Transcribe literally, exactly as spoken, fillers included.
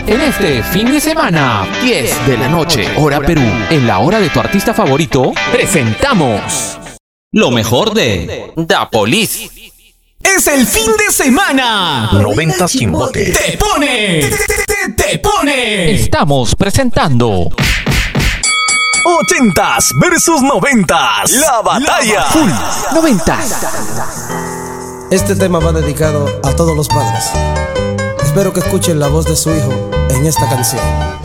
En este fin de semana, diez de la noche, hora Perú, en la hora de tu artista favorito, presentamos lo mejor de Da Police. Es el fin de semana. Noventas Quimbote. Te pone. Te, te, te pone. Estamos presentando Ochentas versus noventas. La batalla. Full Noventas. Este tema va dedicado a todos los padres. Espero que escuchen la voz de su hijo en esta canción.